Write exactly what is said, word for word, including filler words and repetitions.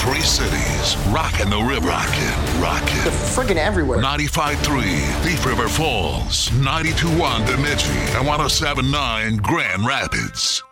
Three cities, rockin' the river. Rockin', rockin'. They're friggin' everywhere. ninety-five point three Thief River Falls, ninety-two point one Bemidji, and one oh seven point nine Grand Rapids.